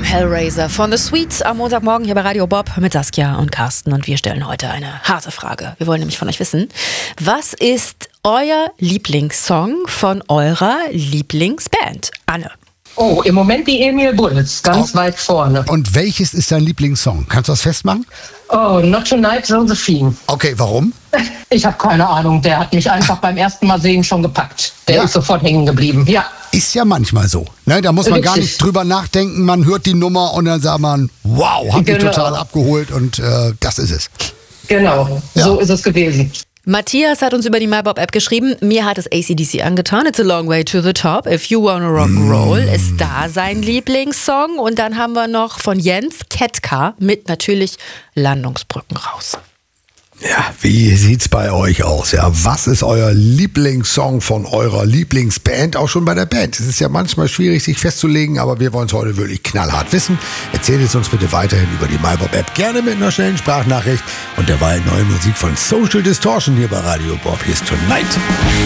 Hellraiser von The Sweets am Montagmorgen hier bei Radio Bob mit Saskia und Carsten. Und wir stellen heute eine harte Frage. Wir wollen nämlich von euch wissen, was ist euer Lieblingssong von eurer Lieblingsband? Anne. Oh, im Moment die Emil Bulls, ganz weit vorne. Und welches ist dein Lieblingssong? Kannst du das festmachen? Oh, Not Tonight, Josephine. Okay, warum? Ich habe keine Ahnung, der hat mich einfach beim ersten Mal sehen schon gepackt. Der ist sofort hängen geblieben, ja. Ist ja manchmal so. Ne? Da muss man gar nicht drüber nachdenken. Man hört die Nummer und dann sagt man, wow, hat mich total abgeholt und das ist es. Genau, so ist es gewesen. Matthias hat uns über die MyBob-App geschrieben, mir hat es AC/DC angetan, It's a Long Way to the Top, If You Wanna Rock'n'Roll ist da sein Lieblingssong. Und dann haben wir noch von Jens Ketka mit natürlich Landungsbrücken raus. Ja, wie sieht's bei euch aus? Ja, was ist euer Lieblingssong von eurer Lieblingsband? Auch schon bei der Band. Es ist ja manchmal schwierig, sich festzulegen, aber wir wollen es heute wirklich knallhart wissen. Erzählt es uns bitte weiterhin über die MyBob-App. Gerne mit einer schnellen Sprachnachricht und derweil neue Musik von Social Distortion hier bei Radio Bob. Hier ist Tonight.